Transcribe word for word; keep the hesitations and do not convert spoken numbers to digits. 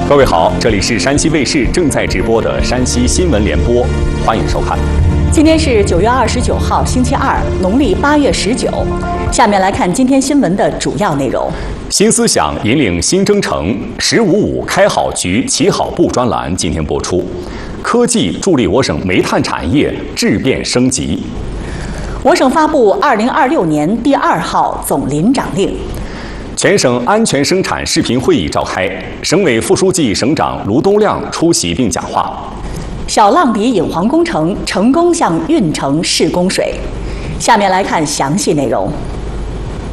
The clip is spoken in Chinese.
各位好，这里是山西卫视正在直播的山西新闻联播，欢迎收看。 今天是九月二十九号，星期二，农历八月十九。下面来看今天新闻的主要内容。 新思想引领新征程，十五五开好局、起好步专栏今天播出。科技助力我省煤炭产业质变升级。 我省发布二零二六年第二号总林长令。 全省安全生产视频会议召开，省委副书记、省长卢东亮出席并讲话。 小浪底引黄工程成功向运城试供水。下面来看详细内容。